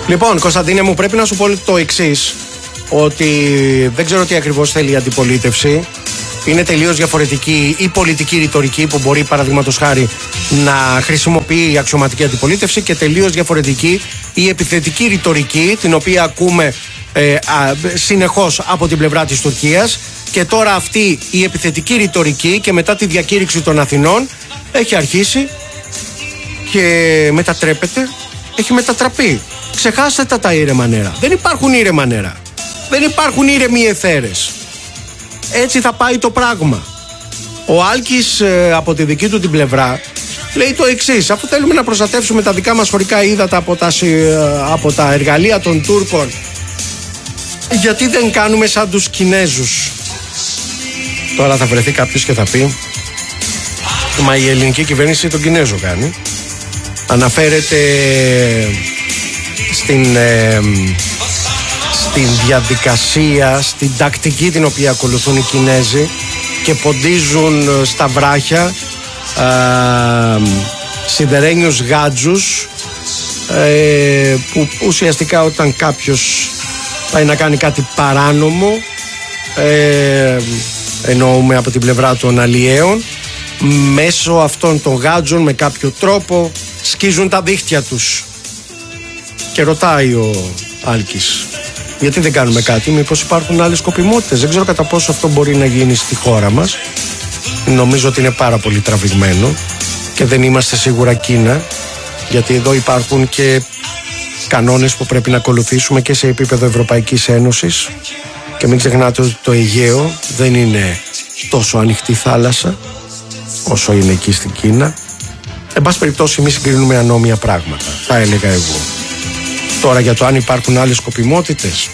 Λοιπόν, Κωνσταντίνε μου, πρέπει να σου πω το εξής, ότι δεν ξέρω τι ακριβώς θέλει η αντιπολίτευση. Είναι τελείως διαφορετική η πολιτική ρητορική που μπορεί, παραδείγματος χάρη, να χρησιμοποιεί η αξιωματική αντιπολίτευση και τελείως διαφορετική η επιθετική ρητορική, την οποία ακούμε συνεχώς από την πλευρά της Τουρκίας. Και τώρα αυτή η επιθετική ρητορική και μετά τη διακήρυξη των Αθηνών έχει αρχίσει και μετατρέπεται, έχει μετατραπεί. Ξεχάστε τα ήρεμα νερά. Δεν υπάρχουν ήρεμα νερά. Δεν υπάρχουν ήρεμοι αιθέρες. Έτσι θα πάει το πράγμα. Ο Άλκης από τη δική του την πλευρά λέει το εξής: αφού θέλουμε να προστατεύσουμε τα δικά μας χωρικά ύδατα από τα εργαλεία των Τούρκων, γιατί δεν κάνουμε σαν τους Κινέζους? Τώρα θα βρεθεί κάποιος και θα πει, μα η ελληνική κυβέρνηση τον Κινέζο κάνει. Αναφέρεται στην διαδικασία, στην τακτική την οποία ακολουθούν οι Κινέζοι και ποντίζουν στα βράχια σιδερένιους γάτζους, που ουσιαστικά όταν κάποιος πάει να κάνει κάτι παράνομο, εννοούμε από την πλευρά των αλλιέων, μέσω αυτών των γάτζων με κάποιο τρόπο σκίζουν τα δίχτυα τους. Και ρωτάει ο Άλκης, γιατί δεν κάνουμε κάτι, μήπως υπάρχουν άλλες σκοπιμότητες? Δεν ξέρω κατά πόσο αυτό μπορεί να γίνει στη χώρα μας. Νομίζω ότι είναι πάρα πολύ τραβηγμένο και δεν είμαστε σίγουρα Κίνα, γιατί εδώ υπάρχουν και κανόνες που πρέπει να ακολουθήσουμε και σε επίπεδο Ευρωπαϊκής Ένωσης. Και μην ξεχνάτε ότι το Αιγαίο δεν είναι τόσο ανοιχτή θάλασσα όσο είναι εκεί στην Κίνα. Εν πάση περιπτώσει, εμείς συγκρίνουμε ανώμια πράγματα, θα έλεγα εγώ. Τώρα για το αν υπάρχουν άλλες σκοπιμότητες,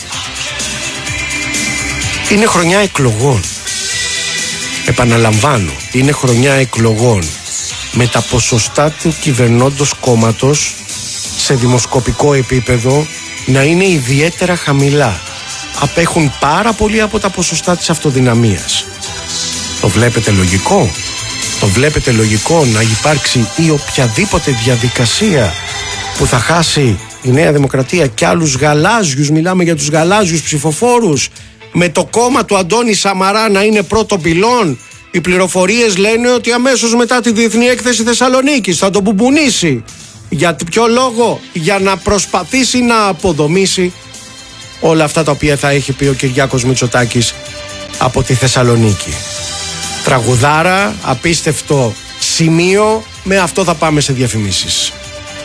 είναι χρονιά εκλογών. Επαναλαμβάνω, είναι χρονιά εκλογών. Με τα ποσοστά του κυβερνώντος κόμματος σε δημοσκοπικό επίπεδο να είναι ιδιαίτερα χαμηλά. Απέχουν πάρα πολύ από τα ποσοστά της αυτοδυναμίας. Το βλέπετε λογικό? Το βλέπετε λογικό να υπάρξει ή οποιαδήποτε διαδικασία που θα χάσει η Νέα Δημοκρατία και άλλους γαλάζιους, μιλάμε για τους γαλάζιους ψηφοφόρους, με το κόμμα του Αντώνη Σαμαρά να είναι πρώτο πυλόν? Οι πληροφορίες λένε ότι αμέσως μετά τη Διεθνή Έκθεση Θεσσαλονίκης θα τον μπουμπουνίσει. Για ποιο λόγο? Για να προσπαθήσει να αποδομήσει όλα αυτά τα οποία θα έχει πει ο Κυριάκος Μητσοτάκης από τη Θεσσαλονίκη. Τραγουδάρα, απίστευτο σημείο, με αυτό θα πάμε σε διαφημίσεις.